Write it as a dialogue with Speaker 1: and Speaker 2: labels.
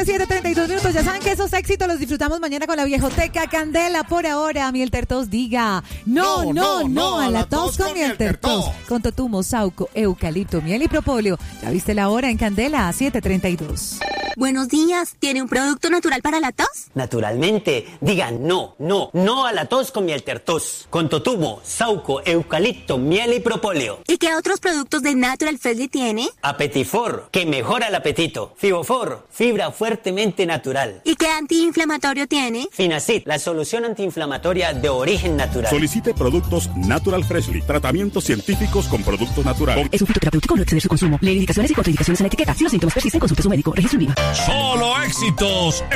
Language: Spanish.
Speaker 1: tarde, 7:32 minutos. Ya saben que esos éxitos los disfrutamos mañana con la viejoteca Candela. Por ahora, Miel Tertos diga no a la tos con Miel Tertos. Con totumo, sauco, eucalipto, miel y propóleo. Ya viste la hora en Candela, 7:32.
Speaker 2: Buenos días, ¿tiene un producto natural para la tos?
Speaker 3: Naturalmente, digan no a la tos con Miel Tertos. Con totumo, sauco, eucalipto, miel y propóleo.
Speaker 2: ¿Y qué otros productos de Natural Freshly tiene?
Speaker 3: Apetifor, que mejora el apetito. Fibofor, fibra fuertemente natural.
Speaker 2: ¿Y qué antiinflamatorio tiene?
Speaker 3: Finacid, la solución antiinflamatoria de origen natural.
Speaker 4: Solicite productos Natural Freshly, tratamientos científicos con productos naturales.
Speaker 5: Es un fitoterapéutico, no exceder su consumo. Lee indicaciones y contraindicaciones en la etiqueta. Si los síntomas persisten, consulte a su médico. Registro IVA.
Speaker 6: Solo éxitos.